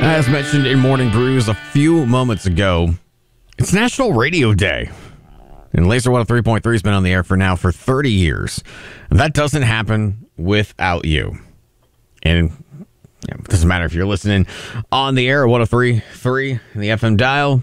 As mentioned in Morning Brews a few moments ago, it's National Radio Day. And Laser 103.3 has been on the air for 30 years. And that doesn't happen without you. And it doesn't matter if you're listening on the air at 103.3 in the FM dial,